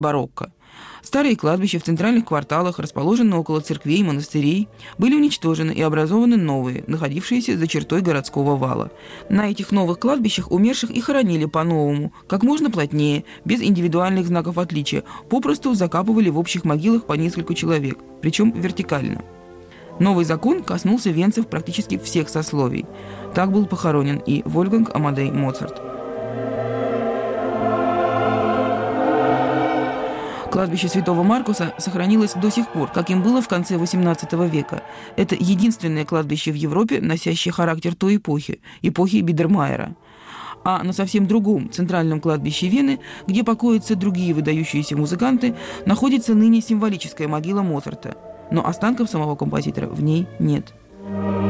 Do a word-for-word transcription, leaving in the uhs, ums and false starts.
барокко. Старые кладбища в центральных кварталах, расположенные около церквей и монастырей, были уничтожены и образованы новые, находившиеся за чертой городского вала. На этих новых кладбищах умерших и хоронили по-новому, как можно плотнее, без индивидуальных знаков отличия, попросту закапывали в общих могилах по несколько человек, причем вертикально. Новый закон коснулся венцев практически всех сословий. Так был похоронен и Вольфганг Амадей Моцарт. Кладбище Святого Маркуса сохранилось до сих пор, как им было в конце восемнадцатого века. Это единственное кладбище в Европе, носящее характер той эпохи, эпохи Бидермайера. А на совсем другом центральном кладбище Вены, где покоятся другие выдающиеся музыканты, находится ныне символическая могила Моцарта. Но останков самого композитора в ней нет.